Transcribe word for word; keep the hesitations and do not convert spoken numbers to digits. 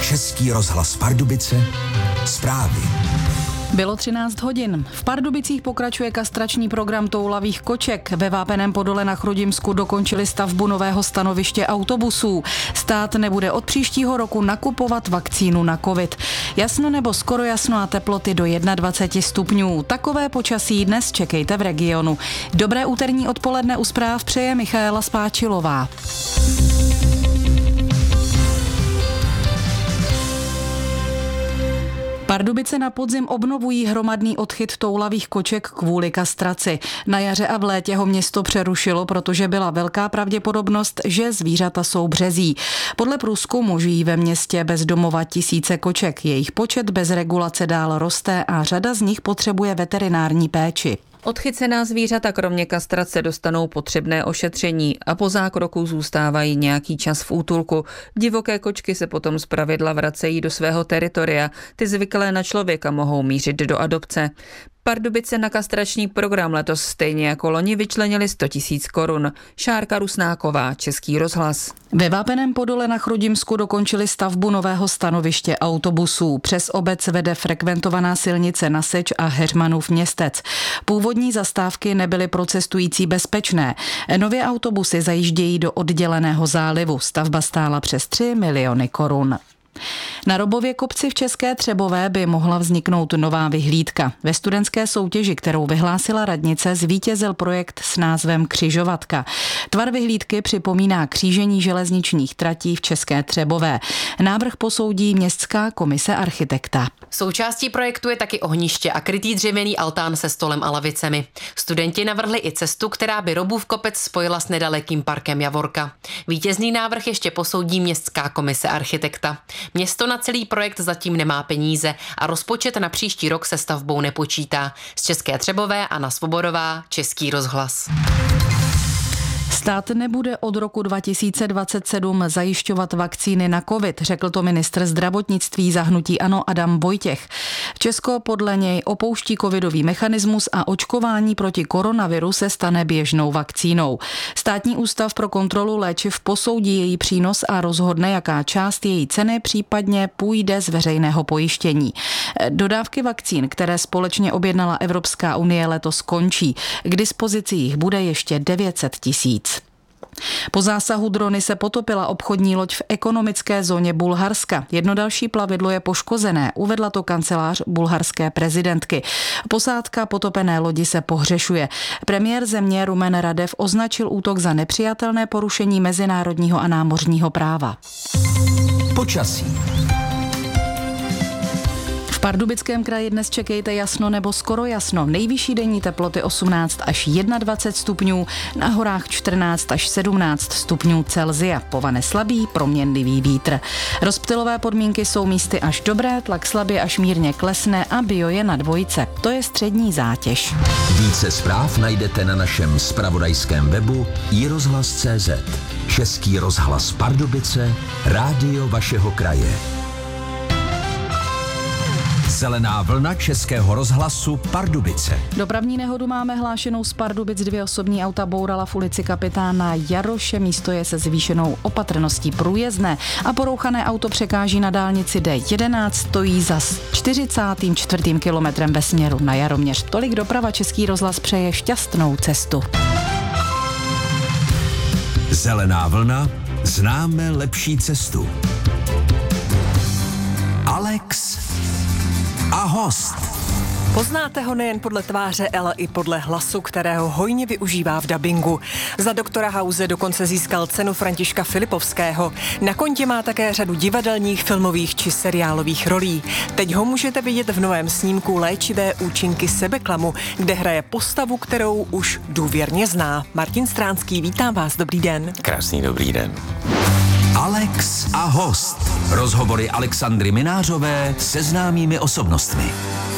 Český rozhlas Pardubice, zprávy. Bylo třináct hodin. V Pardubicích pokračuje kastrační program toulavých koček. Ve Vápeném Podole na Chrudimsku dokončili stavbu nového stanoviště autobusů. Stát nebude od příštího roku nakupovat vakcínu na covid. Jasno nebo skoro jasno a teploty do dvacet jedna stupňů. Takové počasí dnes čekejte v regionu. Dobré úterní odpoledne u zpráv přeje Michaela Spáčilová. Pardubice na podzim obnovují hromadný odchyt toulavých koček kvůli kastraci. Na jaře a v létě ho město přerušilo, protože byla velká pravděpodobnost, že zvířata jsou březí. Podle průzkumu žijí ve městě bez domova tisíce koček. Jejich počet bez regulace dál roste a řada z nich potřebuje veterinární péči. Odchycená zvířata kromě kastrace dostanou potřebné ošetření a po zákroku zůstávají nějaký čas v útulku. Divoké kočky se potom zpravidla vracejí do svého teritoria. Ty zvyklé na člověka mohou mířit do adopce. Pardubice na kastrační program letos stejně jako loni vyčlenili sto tisíc korun. Šárka Rusnáková, Český rozhlas. Ve Vápeném Podole na Chrudimsku dokončili stavbu nového stanoviště autobusů. Přes obec vede frekventovaná silnice na Seč a Heřmanův Městec. Původní zastávky nebyly pro cestující bezpečné. Nově autobusy zajíždějí do odděleného zálivu. Stavba stála přes tři miliony korun. Na Robově kopci v České Třebové by mohla vzniknout nová vyhlídka. Ve studentské soutěži, kterou vyhlásila radnice, zvítězil projekt s názvem Křižovatka. Tvar vyhlídky připomíná křížení železničních tratí v České Třebové. Návrh posoudí městská komise architekta. Součástí projektu je taky ohniště a krytý dřevěný altán se stolem a lavicemi. Studenti navrhli i cestu, která by Robův kopec spojila s nedalekým parkem Javorka. Vítězný návrh ještě posoudí městská komise architekta. Město na celý projekt zatím nemá peníze a rozpočet na příští rok se stavbou nepočítá. Z České Třebové Anna Svobodová, Český rozhlas. Stát nebude od roku dva tisíce dvacet sedm zajišťovat vakcíny na covid, řekl to ministr zdravotnictví za hnutí ANO Adam Vojtěch. Česko podle něj opouští covidový mechanismus a očkování proti koronaviru se stane běžnou vakcínou. Státní ústav pro kontrolu léčiv posoudí její přínos a rozhodne, jaká část její ceny případně půjde z veřejného pojištění. Dodávky vakcín, které společně objednala Evropská unie, letos končí. K dispozici jich bude ještě devět set tisíc. Po zásahu drony se potopila obchodní loď v ekonomické zóně Bulharska. Jedno další plavidlo je poškozené, uvedla to kancelář bulharské prezidentky. Posádka potopené lodi se pohřešuje. Premiér země Rumen Radev označil útok za nepřijatelné porušení mezinárodního a námořního práva. Počasí. V Pardubickém kraji dnes čekejte jasno nebo skoro jasno. Nejvyšší denní teploty osmnáct až dvacet jedna stupňů, na horách čtrnáct až sedmnáct stupňů Celsia. Povane slabý, proměnlivý vítr. Rozptylové podmínky jsou místy až dobré, tlak slabě až mírně klesne a bio je na dvojce. To je střední zátěž. Více zpráv najdete na našem zpravodajském webu i rozhlas tečka cé zet. Český rozhlas Pardubice, rádio vašeho kraje. Zelená vlna Českého rozhlasu Pardubice. Dopravní nehodu máme hlášenou z Pardubic. Dvě osobní auta bourala v ulici Kapitána Jaroše. Místo je se zvýšenou opatrností průjezdné a porouchané auto překáží na dálnici D jedenáct, stojí za čtyřicátým čtvrtým kilometrem ve směru na Jaroměř. Tolik doprava. Český rozhlas přeje šťastnou cestu. Zelená vlna, známe lepší cestu. Alex a host. Poznáte ho nejen podle tváře, ale i podle hlasu, kterého hojně využívá v dabingu. Za doktora House dokonce získal cenu Františka Filipovského. Na kontě má také řadu divadelních, filmových či seriálových rolí. Teď ho můžete vidět v novém snímku Léčivé účinky sebeklamu, kde hraje postavu, kterou už důvěrně zná. Martin Stránský, vítám vás, dobrý den. Krásný dobrý den. Alex a host. Rozhovory Alexandry Minářové se známými osobnostmi.